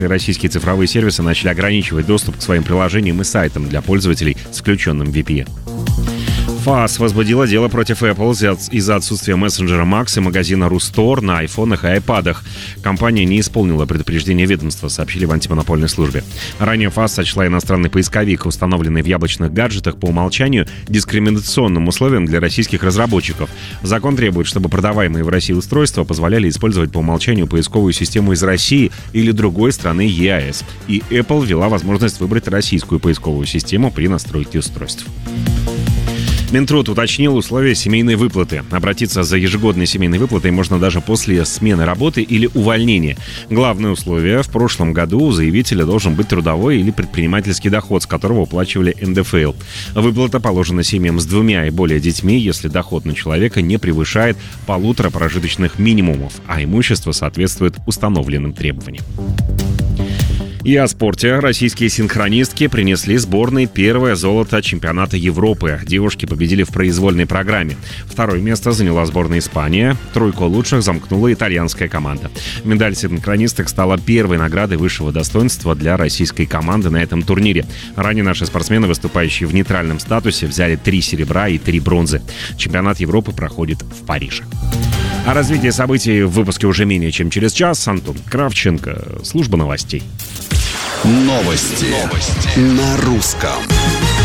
Российские цифровые сервисы начали ограничивать доступ к своим приложениям и сайтам для пользователей с включенным VPN. ФАС возбудила дело против Apple из-за отсутствия мессенджера Max и магазина Рустор на айфонах и айпадах. Компания не исполнила предупреждение ведомства, сообщили в антимонопольной службе. Ранее ФАС сочла иностранный поисковик, установленный в яблочных гаджетах, по умолчанию дискриминационным условием для российских разработчиков. Закон требует, чтобы продаваемые в России устройства позволяли использовать по умолчанию поисковую систему из России или другой страны ЕАЭС. И Apple ввела возможность выбрать российскую поисковую систему при настройке устройств. Минтруд уточнил условия семейной выплаты. Обратиться за ежегодной семейной выплатой можно даже после смены работы или увольнения. Главное условие: в прошлом году у заявителя должен быть трудовой или предпринимательский доход, с которого уплачивали НДФЛ. Выплата положена семьям с 2 и более детьми, если доход на человека не превышает 1,5 прожиточных минимумов, а имущество соответствует установленным требованиям. И о спорте. Российские синхронистки принесли сборной первое золото чемпионата Европы. Девушки победили в произвольной программе. Второе место заняла сборная Испания. Тройку лучших замкнула итальянская команда. Медаль синхронисток стала первой наградой высшего достоинства для российской команды на этом турнире. Ранее наши спортсмены, выступающие в нейтральном статусе, взяли 3 серебра и 3 бронзы. Чемпионат Европы проходит в Париже. О развитии событий в выпуске уже менее чем через час. Антон Кравченко, служба новостей. Новости на русском.